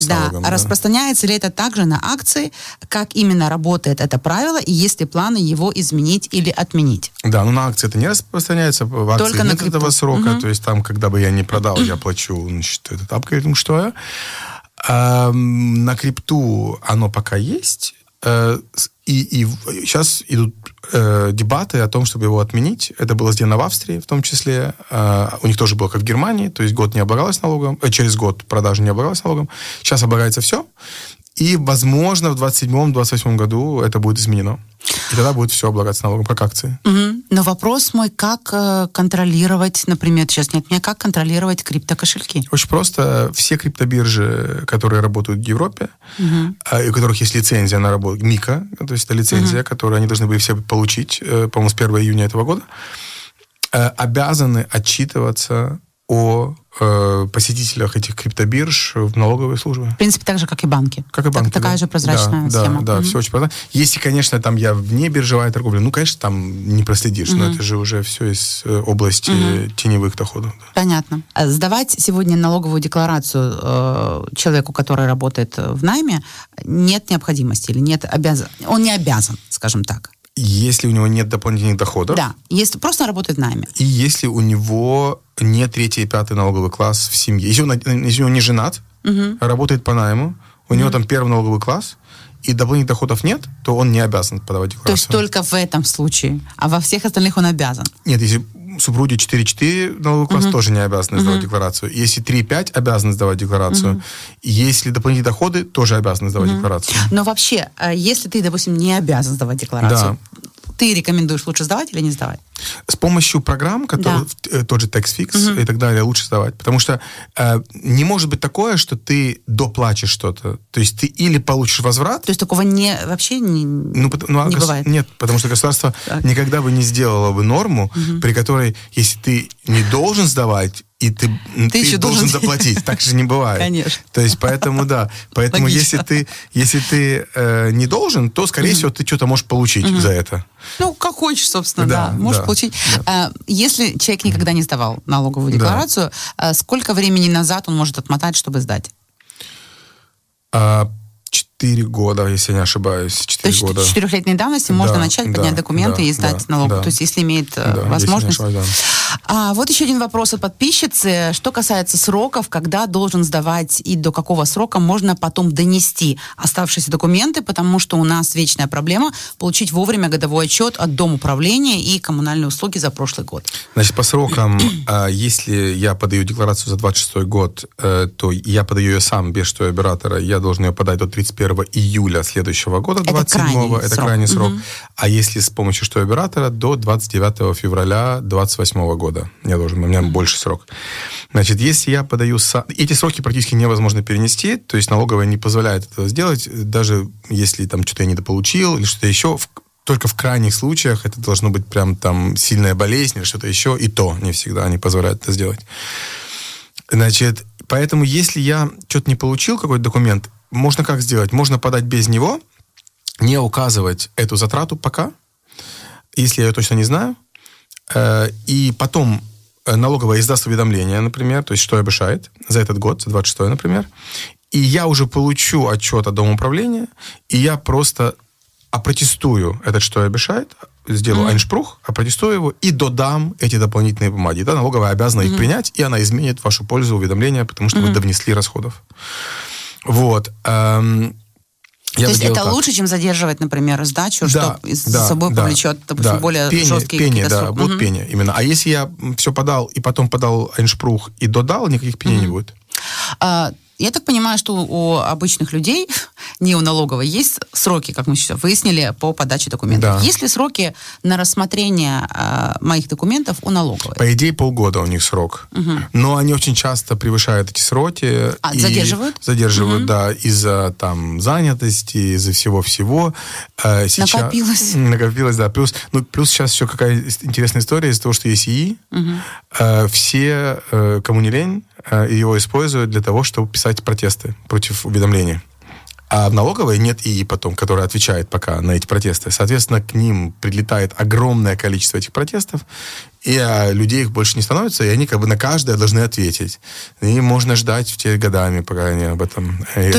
с налогом. Распространяется ли это также на акции, как именно работает это правило, и есть ли планы его изменить или отменить? Да, на акции это не распространяется, в акции только нет на этого срока, то есть там, когда бы я не продал, я плачу, значит, этот апгрейдинг, что я. На крипту оно пока есть, и сейчас идут дебаты о том, чтобы его отменить. Это было сделано в Австрии, в том числе. У них тоже было, как в Германии, то есть год не облагалось налогом, через год продажи не облагалось налогом. Сейчас облагается все. И, возможно, в 27-28 году это будет изменено. И тогда будет все облагаться налогом, как акции. Но вопрос мой, как контролировать, например, сейчас нет меня, как контролировать криптокошельки? Очень просто. Все криптобиржи, которые работают в Европе, и у которых есть лицензия на работу, МИКа, то есть это лицензия, которую они должны были все получить, по-моему, с 1 июня этого года, обязаны отчитываться о посетителях этих криптобирж в налоговой службе. В принципе, так же, как и банки. Как и банки, такая же прозрачная схема. Да, все очень просто. Если, конечно, там я вне биржевая торговля, конечно, там не проследишь, но это же уже все из области теневых доходов. Понятно. Сдавать сегодня налоговую декларацию человеку, который работает в найме, нет необходимости или нет он не обязан, скажем так. Если у него нет дополнительных доходов. Да, если просто работает в найме. И если у него нет 3-й и 5-й налоговый класс в семье. Если он не женат, работает по найму, у него там 1-й налоговый класс, и дополнительных доходов нет, то он не обязан подавать декларацию. То есть только в этом случае, а во всех остальных он обязан? Нет, если супруги 4-4 налоговый класс тоже не обязаны сдавать декларацию. Если 3-5 обязаны сдавать декларацию. Если дополнительные доходы, тоже обязаны сдавать декларацию. Но вообще, если ты, допустим, не обязан сдавать декларацию, ты рекомендуешь лучше сдавать или не сдавать? С помощью программ, которые тот же TaxFix и так далее, лучше сдавать. Потому что не может быть такое, что ты доплатишь что-то. То есть ты или получишь возврат. То есть такого вообще не бывает? Нет, потому что государство никогда бы не сделало бы норму, при которой, если ты не должен сдавать, и ты еще должен заплатить. Так же не бывает. Конечно. То есть, поэтому, да. Поэтому, если ты не должен, то, скорее всего, ты что-то можешь получить за это. Ну, как хочешь, собственно, да. Можешь получить. Да. Если человек никогда не сдавал налоговую декларацию, сколько времени назад он может отмотать, чтобы сдать? 4 года, если я не ошибаюсь. 4 года. То есть 4-летней давности можно начать поднять документы и сдать налог. То есть если имеет возможность. Если не ошибаюсь, вот еще один вопрос от подписчицы. Что касается сроков, когда должен сдавать и до какого срока можно потом донести оставшиеся документы, потому что у нас вечная проблема получить вовремя годовой отчет от Домуправления и коммунальные услуги за прошлый год. Значит, по срокам, если я подаю декларацию за 26 год, то я подаю ее сам без оператора, я должен ее подать до 31 июля следующего года, 27-го, это крайний срок. А если с помощью оператора, до 29 февраля 28 года. У меня больше срок. Значит, если я подаю сам... Эти сроки практически невозможно перенести, то есть налоговая не позволяет этого сделать, даже если там что-то я недополучил или что-то еще, только в крайних случаях это должно быть прям там сильная болезнь или что-то еще, и то не всегда они позволяют это сделать. Значит, поэтому если я что-то не получил, какой-то документ, можно как сделать? Можно подать без него, не указывать эту затрату пока, если я ее точно не знаю, и потом налоговая издаст уведомление, например, то есть что обещает за этот год, за 26-й, например, и я уже получу отчет от Домуправления, и я просто опротестую этот, что обещает, сделаю айншпрух, опротестую его и додам эти дополнительные бумаги. Да, налоговая обязана их принять, и она изменит в вашу пользу уведомление, потому что вы довнесли расходов. Вот. То есть это лучше, чем задерживать, например, сдачу, что за собой повлечет, допустим, более жесткие какие-то сроки. Будут пени, именно. А если я все подал, и потом подал айншпрух и додал, никаких пеней не будет. Я так понимаю, что у обычных людей, не у налоговой, есть сроки, как мы сейчас выяснили, по подаче документов. Да. Есть ли сроки на рассмотрение моих документов у налоговой? По идее, полгода у них срок. Но они очень часто превышают эти сроки. Задерживают? Задерживают, да, из-за там занятости, из-за всего-всего. Накопилось. Накопилось, да. Плюс сейчас еще какая интересная история из-за того, что есть ИИ. Все, кому не лень, его используют для того, чтобы писать протесты против уведомлений. А в налоговой нет ИИ потом, которая отвечает пока на эти протесты. Соответственно, к ним прилетает огромное количество этих протестов, и людей их больше не становится, и они как бы на каждое должны ответить. И можно ждать годами, пока они об этом...